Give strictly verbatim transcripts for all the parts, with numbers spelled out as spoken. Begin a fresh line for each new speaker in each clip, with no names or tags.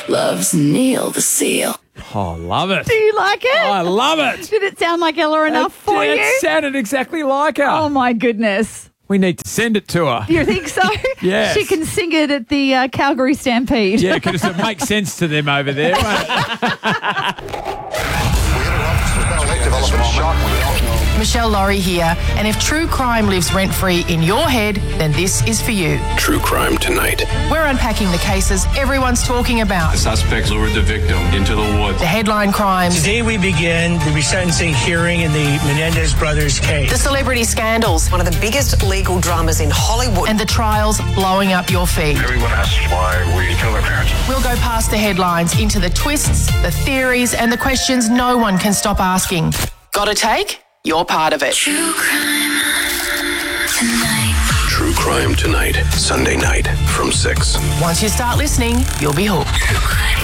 loves Neil the Seal.
Oh, love it.
Do you like it?
I love it.
Did it sound like Ella enough
it,
for
it
you?
sounded exactly like her.
Oh, my goodness.
We need to send it to her.
You think so?
Yes.
She can sing it at the uh, Calgary Stampede.
Yeah, because it makes sense to them over there, won't it?
Michelle Laurie here, and if true crime lives rent-free in your head, then this is for you.
True Crime Tonight.
We're unpacking the cases everyone's talking about.
The suspects lured the victim into the woods.
The headline crimes.
Today we begin the resentencing hearing in the Menendez brothers case.
The celebrity scandals.
One of the biggest legal dramas in Hollywood.
And the trials blowing up your feed.
Everyone asks why we kill their parents.
We'll go past the headlines into the twists, the theories, and the questions no one can stop asking. Got a take? You're part of it.
True Crime Tonight.
True Crime Tonight. Sunday night from six.
Once you start listening, you'll be hooked.
True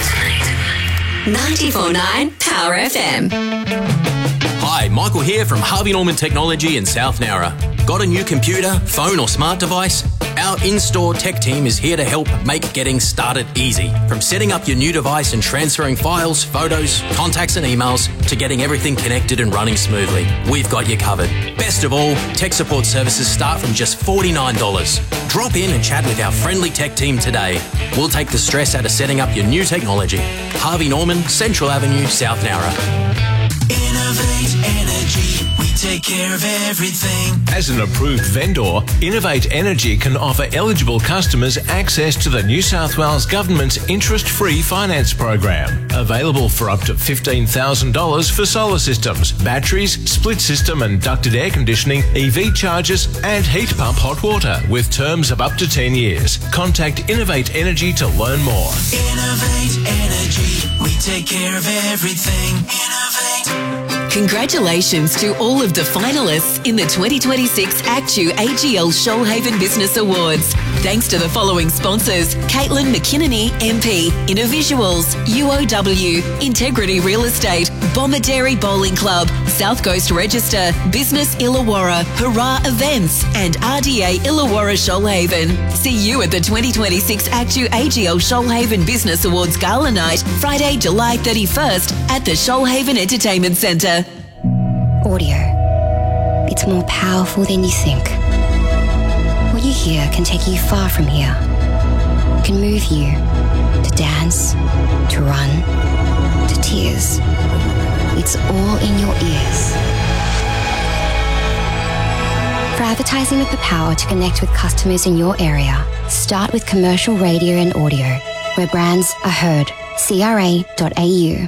Crime Tonight.
ninety-four point nine Power F M.
Hi, Michael here from Harvey Norman Technology in South Nowra. Got a new computer, phone or smart device? Our in-store tech team is here to help make getting started easy. From setting up your new device and transferring files, photos, contacts and emails to getting everything connected and running smoothly. We've got you covered. Best of all, tech support services start from just forty-nine dollars. Drop in and chat with our friendly tech team today. We'll take the stress out of setting up your new technology. Harvey Norman, Central Avenue, South Nowra.
Innovate Energy, we take care of everything.
As an approved vendor, Innovate Energy can offer eligible customers access to the New South Wales Government's interest-free finance program. Available for up to fifteen thousand dollars for solar systems, batteries, split system and ducted air conditioning, E V chargers and heat pump hot water with terms of up to ten years. Contact Innovate Energy to learn more.
Innovate Energy, we take care of everything. Innovate.
Congratulations to all of the finalists in the twenty twenty-six Actu A G L Shoalhaven Business Awards. Thanks to the following sponsors: Caitlin McKinney, M P, Innovisuals, U O W, Integrity Real Estate, Bomber Dairy Bowling Club, South Coast Register, Business Illawarra, Hurrah Events, and R D A Illawarra Shoalhaven. See you at the twenty twenty-six Actu A G L Shoalhaven Business Awards Gala Night, Friday, July thirty-first at the Shoalhaven Entertainment Centre.
Audio. It's more powerful than you think. What you hear can take you far from here. It can move you to dance, to run, to tears. It's all in your ears. For advertising with the power to connect with customers in your area, start with commercial radio and audio, where brands are heard. C R A dot A U.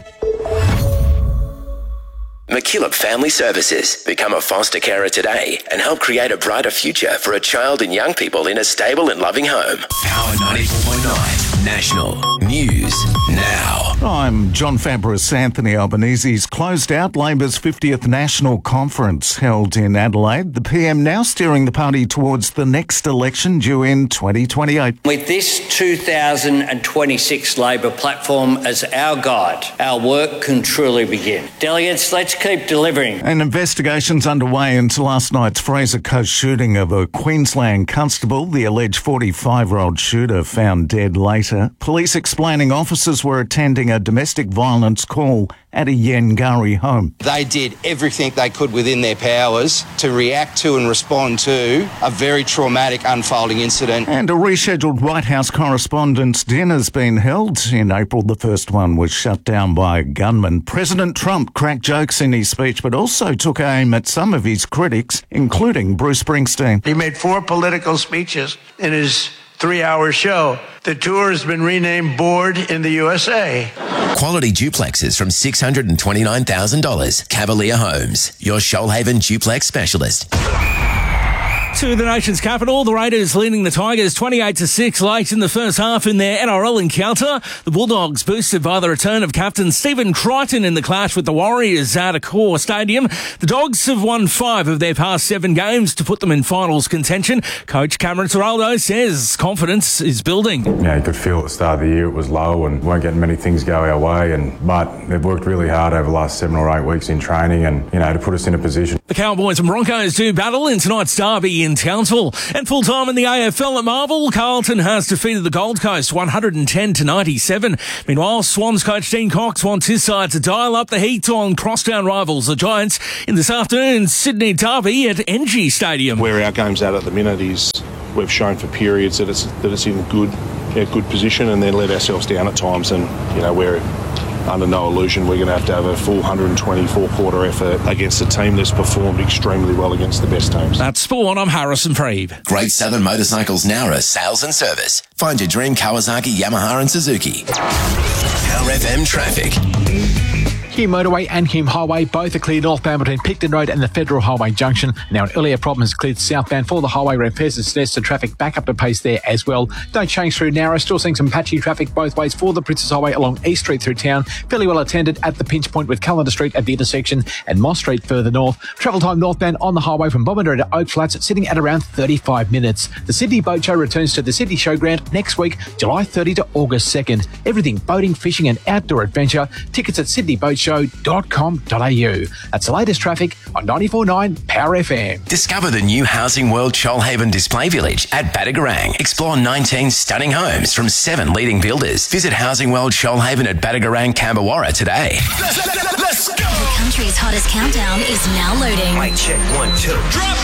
McKillop Family Services. Become a foster carer today and help create a brighter future for a child and young people in a stable and loving home.
Power ninety-four point nine
National News Now.
I'm John Fabris. Anthony Albanese's closed out Labor's fiftieth National Conference held in Adelaide. The P M now steering the party towards the next election due in twenty twenty-eight.
With this two thousand twenty-six Labor platform as our guide, our work can truly begin. Delegates, let's keep delivering.
An investigation's underway into last night's Fraser Coast shooting of a Queensland constable. The alleged forty-five-year-old shooter found dead later. Police explaining officers were attending a domestic violence call at a Yengari home.
They did everything they could within their powers to react to and respond to a very traumatic unfolding incident.
And a rescheduled White House Correspondents' Dinner's been held. In April, the first one was shut down by a gunman. President Trump cracked jokes in his speech, but also took aim at some of his critics, including Bruce Springsteen.
He made four political speeches in his three-hour show. The tour has been renamed Bored in the U S A.
Quality duplexes from six hundred twenty-nine thousand dollars. Cavalier Homes, your Shoalhaven duplex specialist.
To the nation's capital, the Raiders leading the Tigers twenty-eight to six late in the first half in their N R L encounter. The Bulldogs boosted by the return of captain Stephen Crichton in the clash with the Warriors at Accor Stadium. The Dogs have won five of their past seven games to put them in finals contention. Coach Cameron Ciraldo says confidence is building.
Yeah, you could feel at the start of the year it was low and weren't getting many things go our way, and but they've worked really hard over the last seven or eight weeks in training and, you know, to put us in a position.
The Cowboys and Broncos do battle in tonight's derby in Townsville. And full-time in the A F L at Marvel, Carlton has defeated the Gold Coast one hundred ten to ninety-seven. Meanwhile, Swans coach Dean Cox wants his side to dial up the heat on crosstown rivals, the Giants, in this afternoon's Sydney derby at N G Stadium.
Where our game's at at the minute is we've shown for periods that it's that it's in good, yeah, good position, and then let ourselves down at times, and you know we're under no illusion we're going to have to have a full one hundred twenty-four quarter effort against a team that's performed extremely well against the best teams.
That's Sport. I'm Harrison Preeb.
Great Southern Motorcycles Nowra Sales and Service. Find your dream Kawasaki, Yamaha and Suzuki. Power F M traffic.
Hume Motorway and Hume Highway both are cleared northbound between Picton Road and the Federal Highway Junction. Now, an earlier problem has cleared southbound for the highway. Repairs and suggested traffic back up to pace there as well. Don't change through Narrow. Still seeing some patchy traffic both ways for the Princess Highway along East Street through town. Fairly well attended at the pinch point with Callender Street at the intersection and Moss Street further north. Travel time northbound on the highway from Bomander to Oak Flats sitting at around thirty-five minutes. The Sydney Boat Show returns to the Sydney Showground next week, July thirtieth to August second. Everything boating, fishing and outdoor adventure. Tickets at sydney boat show dot com dot a u. That's the latest traffic on ninety-four point nine Power F M.
Discover the new Housing World Shoalhaven Display Village at Badagarang. Explore nineteen stunning homes from seven leading builders. Visit Housing World Shoalhaven at Badagarang, Camberwarra today.
Let's go! The country's hottest countdown is now loading.
Mic check, one, two. Drop